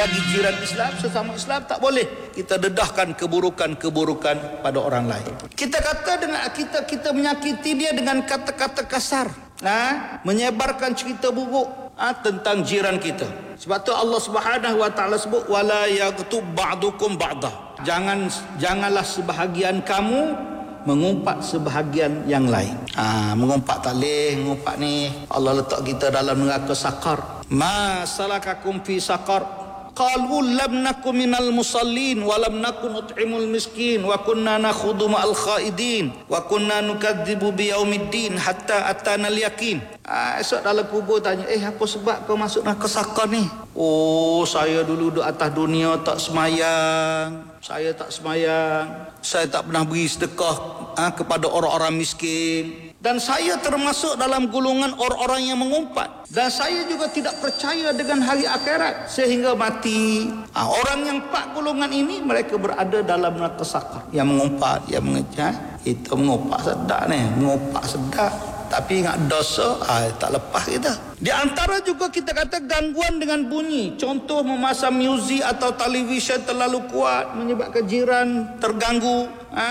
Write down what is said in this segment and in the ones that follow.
lagi jiran Islam, sesama Islam, tak boleh kita dedahkan keburukan-keburukan pada orang lain. Kita kata dengan kita menyakiti dia dengan kata-kata kasar, menyebarkan cerita buruk tentang jiran kita. Sebab tu Allah Subhanahu wa taala sebut wala yaghtub ba'dukum ba'da. Janganlah sebahagian kamu mengumpat sebahagian yang lain. Mengumpat tak boleh, mengumpat ni Allah letak kita dalam neraka sakar. Ma salakakum fi saqar? Qalu lam nakum minal musallin wa lam nakun nut'imul miskin wa kunna nakhudu ma'al khaidin wa kunna nukadzibu biyaumiddin hatta atana al-yaqin. Esok dalam kubur tanya, apa sebab kau masuk neraka sakar ni? Saya dulu duduk atas dunia tak semayang. Saya tak semayang. Saya tak pernah beri sedekah kepada orang-orang miskin. Dan saya termasuk dalam golongan orang-orang yang mengumpat. Dan saya juga tidak percaya dengan hari akhirat sehingga mati. Orang yang 4 golongan ini, mereka berada dalam neraka sakar. Yang mengumpat, yang mengejar. Itu mengumpat sedap ni. Mengumpat sedap. Tapi ingat dosa, tak lepas kita. Di antara juga kita kata gangguan dengan bunyi. Contoh memasang muzik atau televisyen terlalu kuat menyebabkan jiran terganggu.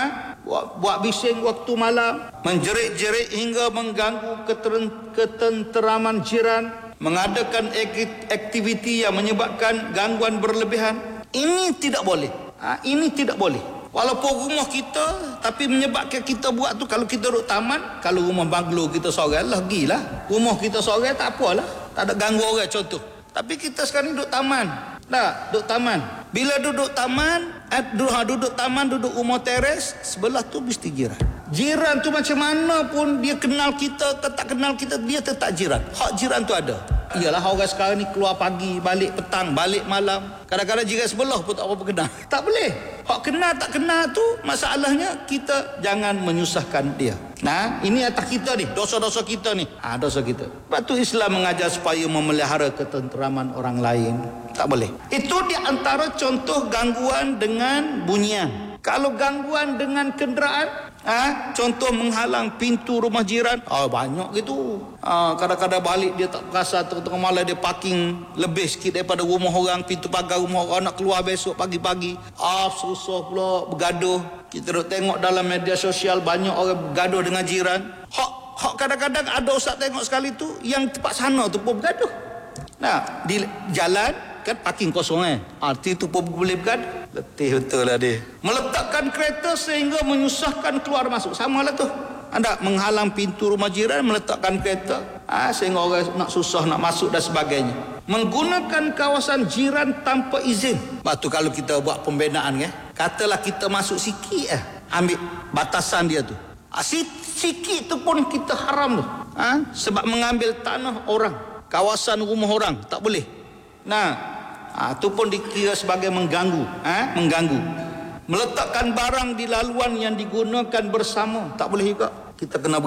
Buat bising waktu malam, menjerit-jerit hingga mengganggu ketenteraman jiran, mengadakan aktiviti yang menyebabkan gangguan berlebihan. Ini tidak boleh. Ini tidak boleh. Walaupun rumah kita, tapi menyebabkan kita buat tu, kalau kita duduk taman, kalau rumah banglo kita seorang, lagilah. Rumah kita seorang tak apalah, tak ada ganggu orang contoh. Tapi kita sekarang ni duduk taman. Duduk taman. Bila duduk taman, duduk rumah teres, sebelah tu mesti jiran. Jiran tu macam mana pun dia kenal kita ke tak kenal kita, dia tetap jiran. Hak jiran tu ada. Iyalah orang sekarang ni keluar pagi, balik petang, balik malam. Kadang-kadang jiran sebelah pun tak apa kenal. Tak boleh. Hak kenal tak kenal tu, masalahnya kita jangan menyusahkan dia. Ini atas kita ni, dosa-dosa kita ni. Dosa kita. Sebab tu Islam mengajar supaya memelihara ketenteraman orang lain. Tak boleh. Itu di antara contoh gangguan dengan bunyian. Kalau gangguan dengan kenderaan, contoh menghalang pintu rumah jiran, banyak gitu. Kadang-kadang balik dia tak perasan, tengah malam dia parking lebih sikit daripada rumah orang, pintu pagar rumah orang, nak keluar besok pagi-pagi. Susah pula bergaduh. Kita tengok dalam media sosial banyak orang bergaduh dengan jiran. Hak kadang-kadang ada ustaz tengok sekali tu, yang tempat sana tu pun bergaduh. Di jalan kan parking kosong arti tu pun boleh bergaduh. Letih betul lah dia. Meletakkan kereta sehingga menyusahkan keluar masuk, sama lah tu. Anda menghalang pintu rumah jiran, meletakkan kereta sehingga orang nak susah nak masuk dan sebagainya. Menggunakan kawasan jiran tanpa izin. Lepas tu kalau kita buat pembinaan katalah kita masuk sikit ambil batasan dia tu. Sikit tu pun kita haram tu. Sebab mengambil tanah orang, kawasan rumah orang, tak boleh. Itu pun dikira sebagai mengganggu. Mengganggu. Meletakkan barang di laluan yang digunakan bersama, tak boleh juga. Kita kena